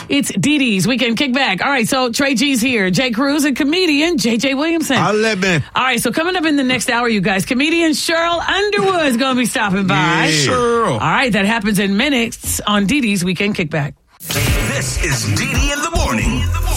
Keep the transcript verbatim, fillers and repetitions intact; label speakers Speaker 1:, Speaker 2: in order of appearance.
Speaker 1: It's Dee Dee's Weekend Kickback. All right, so Trey G's here. Jay Cruz and comedian J J Williamson.
Speaker 2: I'll let me.
Speaker 1: All right, so coming up in the next hour, you guys, comedian Cheryl Underwood is going to be stopping by.
Speaker 2: Yeah.
Speaker 3: Cheryl.
Speaker 1: All right, that happens in minutes on Dee Dee's Weekend Kickback.
Speaker 4: This is Dee Dee in the morning.